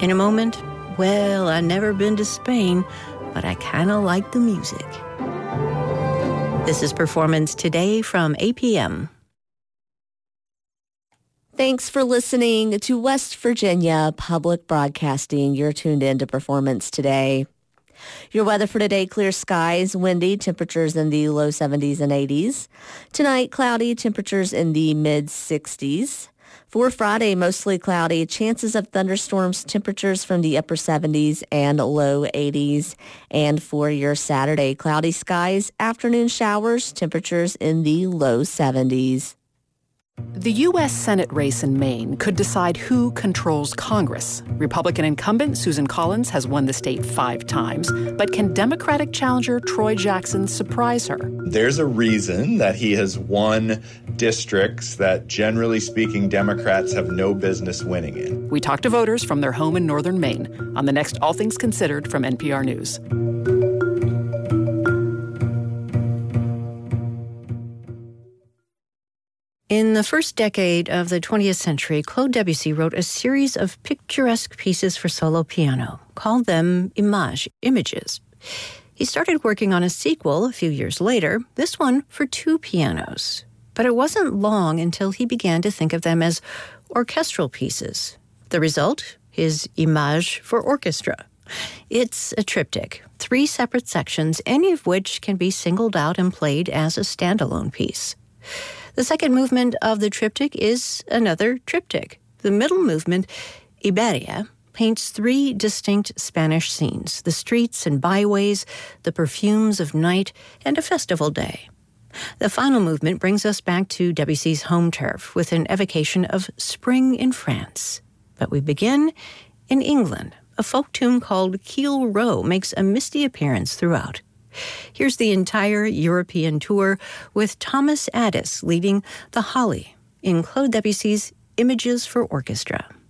In a moment, well, I've never been to Spain, but I kind of like the music. This is Performance Today from APM. Thanks for listening to West Virginia Public Broadcasting. You're tuned in to Performance Today. Your weather for today, clear skies, windy, temperatures in the low 70s and 80s. Tonight, cloudy, temperatures in the mid-60s. For Friday, mostly cloudy, chances of thunderstorms, temperatures from the upper 70s and low 80s. And for your Saturday, cloudy skies, afternoon showers, temperatures in the low 70s. The U.S. Senate race in Maine could decide who controls Congress. Republican incumbent Susan Collins has won the state 5 times, but can Democratic challenger Troy Jackson surprise her? There's a reason that he has won districts that, generally speaking, Democrats have no business winning in. We talked to voters from their home in northern Maine on the next All Things Considered from NPR News. In the first decade of the 20th century, Claude Debussy wrote a series of picturesque pieces for solo piano, called them images. He started working on a sequel a few years later, this one for 2 pianos. But it wasn't long until he began to think of them as orchestral pieces. The result? His Images for orchestra. It's a triptych, 3 separate sections, any of which can be singled out and played as a standalone piece. The second movement of the triptych is another triptych. The middle movement, Iberia, paints 3 distinct Spanish scenes: the streets and byways, the perfumes of night, and a festival day. The final movement brings us back to Debussy's home turf with an evocation of spring in France. But we begin in England. A folk tune called Keel Row makes a misty appearance throughout. Here's the entire European tour with Thomas Addis leading the Holly in Claude Debussy's Images for Orchestra.